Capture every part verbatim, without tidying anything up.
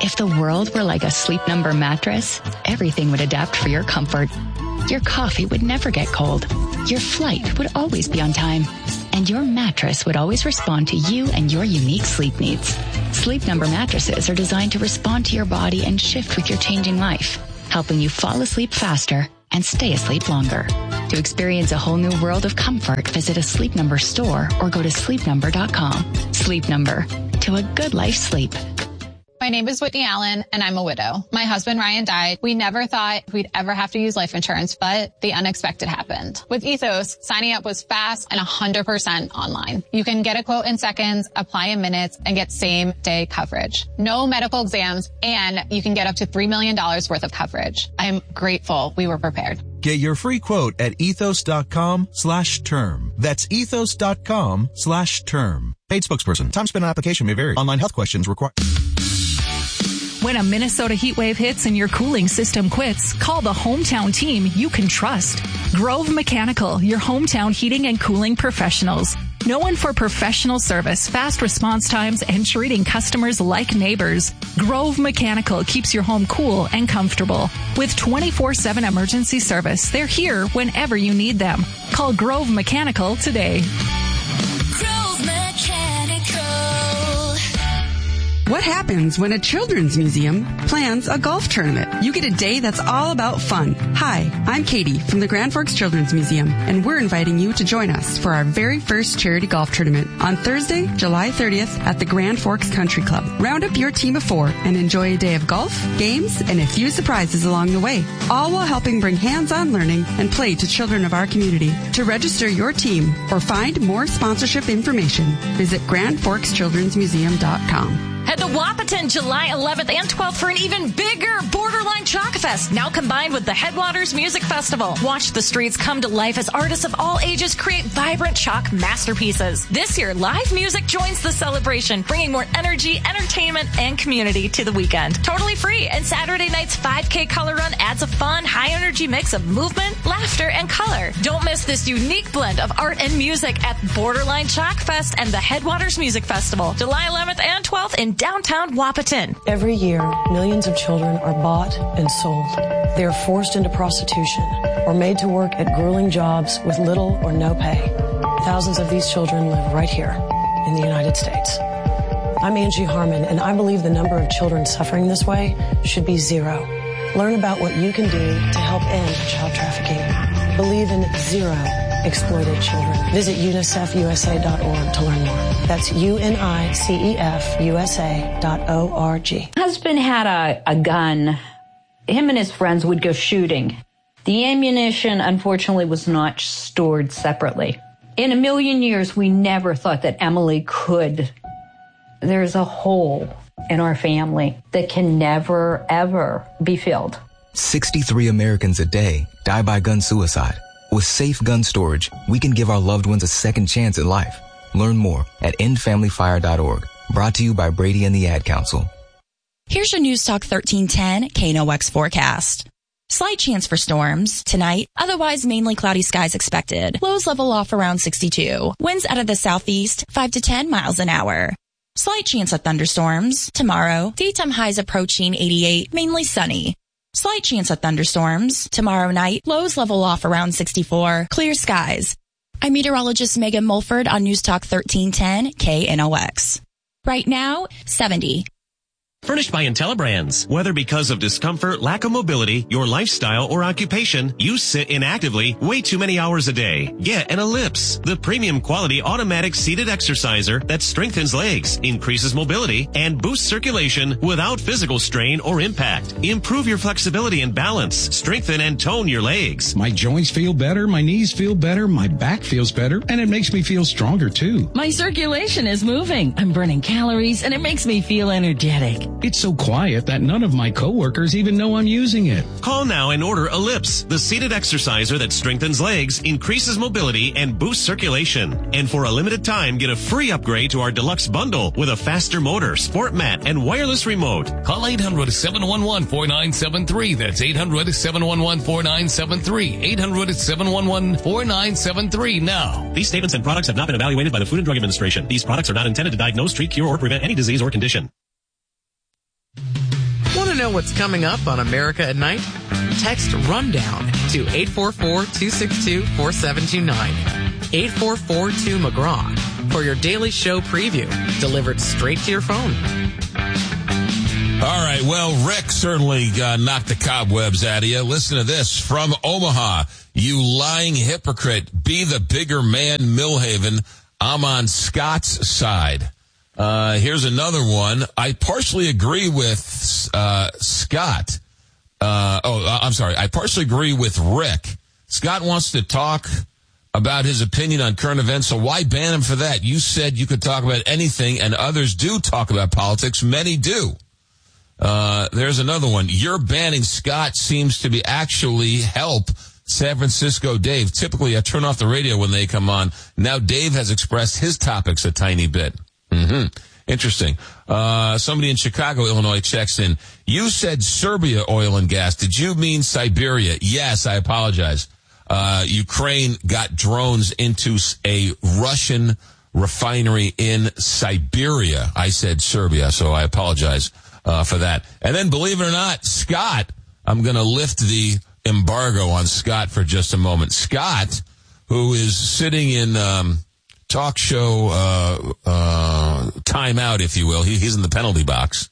If the world were like a Sleep Number mattress, everything would adapt for your comfort. Your coffee would never get cold. Your flight would always be on time. And your mattress would always respond to you and your unique sleep needs. Sleep Number mattresses are designed to respond to your body and shift with your changing life, helping you fall asleep faster and stay asleep longer. To experience a whole new world of comfort, visit a Sleep Number store or go to sleep number dot com. Sleep Number. To a good life sleep. My name is Whitney Allen, and I'm a widow. My husband, Ryan, died. We never thought we'd ever have to use life insurance, but the unexpected happened. With Ethos, signing up was fast and one hundred percent online. You can get a quote in seconds, apply in minutes, and get same-day coverage. No medical exams, and you can get up to three million dollars worth of coverage. I'm grateful we were prepared. Get your free quote at ethos.com slash term. That's ethos.com slash term. Paid spokesperson. Time spent on application may vary. Online health questions require... When a Minnesota heat wave hits and your cooling system quits, call the hometown team you can trust. Grove Mechanical, your hometown heating and cooling professionals. Known for professional service, fast response times, and treating customers like neighbors, Grove Mechanical keeps your home cool and comfortable. With twenty-four seven emergency service, they're here whenever you need them. Call Grove Mechanical today. Grove Mechanical. What happens when a children's museum plans a golf tournament? You get a day that's all about fun. Hi, I'm Katie from the Grand Forks Children's Museum, and we're inviting you to join us for our very first charity golf tournament on Thursday, July thirtieth at the Grand Forks Country Club. Round up your team of four and enjoy a day of golf, games, and a few surprises along the way, all while helping bring hands-on learning and play to children of our community. To register your team or find more sponsorship information, visit grand forks children's museum dot com. Head to Wahpeton July eleventh and twelfth for an even bigger Borderline Chalk Fest, now combined with the Headwaters Music Festival. Watch the streets come to life as artists of all ages create vibrant chalk masterpieces. This year, live music joins the celebration, bringing more energy, entertainment, and community to the weekend. Totally free, and Saturday night's five K color run adds a fun, high-energy mix of movement, laughter, and color. Don't miss this unique blend of art and music at Borderline Chalk Fest and the Headwaters Music Festival, July eleventh and twelfth in downtown Wahpeton. Every year, millions of children are bought and sold. They are forced into prostitution or made to work at grueling jobs with little or no pay. Thousands of these children live right here in the United States. I'm Angie Harmon, and I believe the number of children suffering this way should be zero. Learn about what you can do to help end child trafficking. Believe in zero exploited children. Visit unicef u s a dot org to learn more. That's U N I C E F U S A dot O R G. Husband had a, a gun. Him and his friends would go shooting. The ammunition, unfortunately, was not stored separately. In a million years, we never thought that Emily could. There's a hole in our family that can never, ever be filled. sixty-three Americans a day die by gun suicide. With safe gun storage, we can give our loved ones a second chance at life. Learn more at end family fire dot org. Brought to you by Brady and the Ad Council. Here's your News Talk thirteen ten K N O X forecast. Slight chance for storms tonight. Otherwise, mainly cloudy skies expected. Lows level off around sixty-two. Winds out of the southeast, five to ten miles an hour. Slight chance of thunderstorms tomorrow. Daytime highs approaching eighty-eight, mainly sunny. Slight chance of thunderstorms tomorrow night. Lows level off around sixty-four. Clear skies. I'm meteorologist Megan Mulford on News Talk thirteen ten K N O X. Right now, seventy. Furnished by IntelliBrands. Whether because of discomfort, lack of mobility, your lifestyle, or occupation, you sit inactively way too many hours a day. Get an Ellipse, the premium quality automatic seated exerciser that strengthens legs, increases mobility, and boosts circulation without physical strain or impact. Improve your flexibility and balance. Strengthen and tone your legs. My joints feel better, my knees feel better, my back feels better, and it makes me feel stronger too. My circulation is moving. I'm burning calories, and it makes me feel energetic. It's so quiet that none of my coworkers even know I'm using it. Call now and order Ellipse, the seated exerciser that strengthens legs, increases mobility, and boosts circulation. And for a limited time, get a free upgrade to our deluxe bundle with a faster motor, sport mat, and wireless remote. Call eight hundred, seven one one, four nine seven three. That's eight hundred, seven one one, four nine seven three. eight hundred, seven one one, four nine seven three now. These statements and products have not been evaluated by the Food and Drug Administration. These products are not intended to diagnose, treat, cure, or prevent any disease or condition. know what's coming up on America at Night? Text RUNDOWN to eight four four, two six two, four seven two nine. eight four four two McGraw for your daily show preview, delivered straight to your phone. All right, well, Rick certainly uh, knocked the cobwebs out of you. Listen to this from Omaha. You lying hypocrite. Be the bigger man, Millhaven. I'm on Scott's side. Uh, here's another one. I partially agree with uh, Scott. Uh, oh, I'm sorry. I partially agree with Rick. Scott wants to talk about his opinion on current events, so why ban him for that? You said you could talk about anything, and others do talk about politics. Many do. Uh, there's another one. Your banning Scott seems to be actually help San Francisco Dave. Typically, I turn off the radio when they come on. Now Dave has expressed his topics a tiny bit. Mm-hmm. Interesting. Uh, somebody in Chicago, Illinois checks in. You said Serbia oil and gas. Did you mean Siberia? Yes, I apologize. Uh, Ukraine got drones into a Russian refinery in Siberia. I said Serbia, so I apologize uh, for that. And then, believe it or not, Scott, I'm going to lift the embargo on Scott for just a moment. Scott, who is sitting in um, talk show uh, uh, timeout, if you will. He, he's in the penalty box.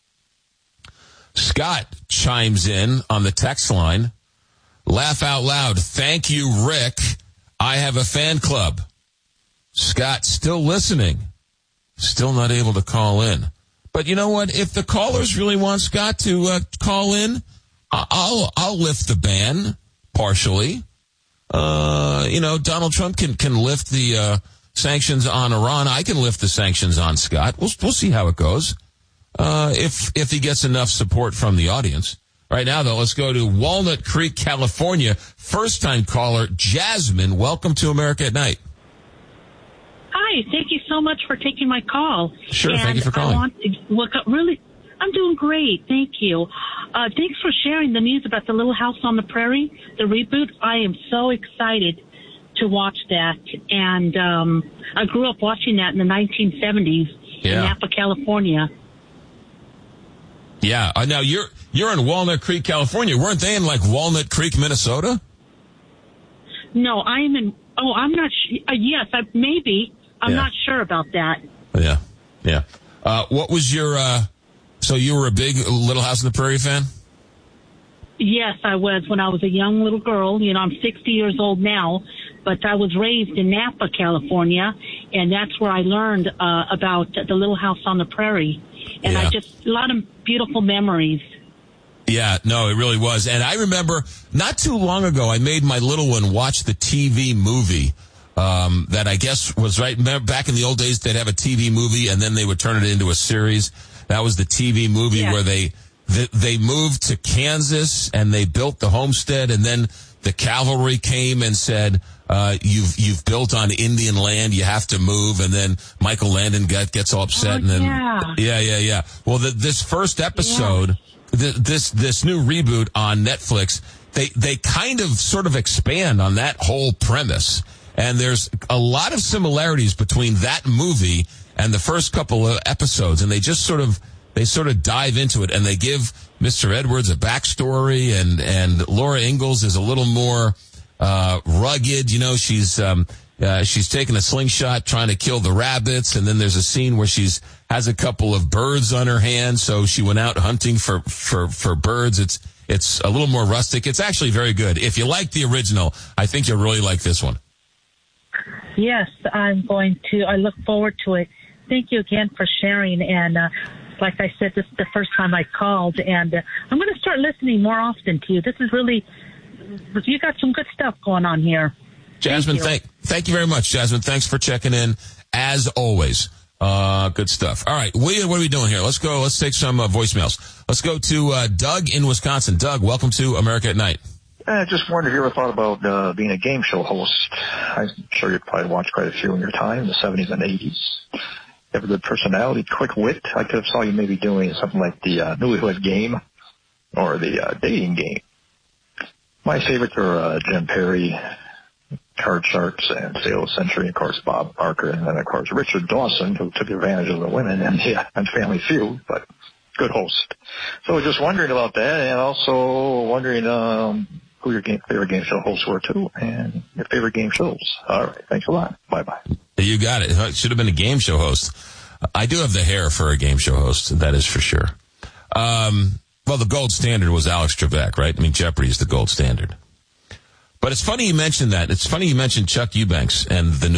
Scott chimes in on the text line. Laugh out loud. Thank you, Rick. I have a fan club. Scott still listening. Still not able to call in. But you know what? If the callers really want Scott to uh, call in, I'll I'll lift the ban partially. Uh, you know, Donald Trump can can lift the uh, sanctions on Iran. I can lift the sanctions on Scott. We'll we'll see how it goes. Uh, if if he gets enough support from the audience. Right now, though, let's go to Walnut Creek, California. First-time caller, Jasmine. Welcome to America at Night. Hi, thank you so much for taking my call. Sure, and thank you for calling. I want to look up really, I'm doing great, thank you. Uh, thanks for sharing the news about the Little House on the Prairie, the reboot. I am so excited to watch that. And um, I grew up watching that in the nineteen seventies yeah. in Napa, California. Yeah. Uh, now, you're you're in Walnut Creek, California. Weren't they in, like, Walnut Creek, Minnesota? No, I'm in, oh, I'm not, sh- uh, yes, I, maybe. I'm yeah. not sure about that. Yeah, yeah. Uh, what was your, uh, so you were a big Little House on the Prairie fan? Yes, I was when I was a young little girl. You know, I'm sixty years old now, but I was raised in Napa, California, and that's where I learned uh, about the Little House on the Prairie. And yeah. I just, a lot of beautiful memories. Yeah, no, it really was. And I remember not too long ago, I made my little one watch the T V movie um, that I guess was right. Remember back in the old days, they'd have a T V movie and then they would turn it into a series. That was the T V movie yeah. where they, they they moved to Kansas and they built the homestead, and then the cavalry came and said, uh, you've, you've built on Indian land. You have to move. And then Michael Landon get, gets all upset. Oh, and then, yeah. yeah, yeah, yeah. Well, the, this first episode, yeah. th- this, this new reboot on Netflix, they, they kind of sort of expand on that whole premise. And there's a lot of similarities between that movie and the first couple of episodes. And they just sort of, they sort of dive into it, and they give Mister Edwards a backstory, and, and Laura Ingalls is a little more, uh, rugged. You know, she's, um, uh, she's taking a slingshot trying to kill the rabbits. And then there's a scene where she's, has a couple of birds on her hand. So she went out hunting for, for, for birds. It's, it's a little more rustic. It's actually very good. If you like the original, I think you'll really like this one. Yes, I'm going to. I look forward to it. Thank you again for sharing. And uh, like I said, this is the first time I called, and uh, I'm going to start listening more often to you. This is really, you got some good stuff going on here. Jasmine, thank you, thank, thank you very much, Jasmine. Thanks for checking in, as always. Uh, good stuff. All right, we, what are we doing here? Let's go. Let's take some uh, voicemails. Let's go to uh, Doug in Wisconsin. Doug, welcome to America at Night. I just wondered if you ever thought about uh, being a game show host. I'm sure you probably watched quite a few in your time, the seventies and eighties. You have a good personality, quick wit. I could have saw you maybe doing something like the uh, Newlywed Game or the uh, Dating Game. My favorites are uh, Jim Perry, Card Sharks, and Sale of Century, of course, Bob Barker, and then, of course, Richard Dawson, who took advantage of the women and, yeah, and Family Feud. But good host. So just wondering about that, and also wondering um, who your game, favorite game show hosts were, too, and your favorite game shows. All right. Thanks a lot. Bye-bye. You got it. It should have been a game show host. I do have the hair for a game show host. That is for sure. Um, well, the gold standard was Alex Trebek, right? I mean, Jeopardy is the gold standard. But it's funny you mentioned that. It's funny you mentioned Chuck Eubanks and the new